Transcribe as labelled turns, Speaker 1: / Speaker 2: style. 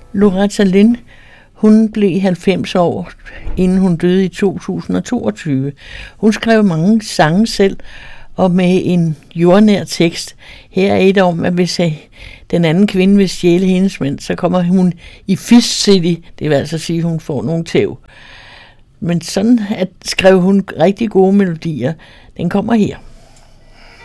Speaker 1: Loretta Lynn, hun blev 90 år, inden hun døde i 2022. Hun skrev mange sange selv, og med en jordnær tekst. Her er et om, at hvis den anden kvinde vil stjæle hendes mænd, så kommer hun i Fist City. Det vil altså sige, at hun får nogle tæv. Men sådan skrev hun rigtig gode melodier. Den kommer her.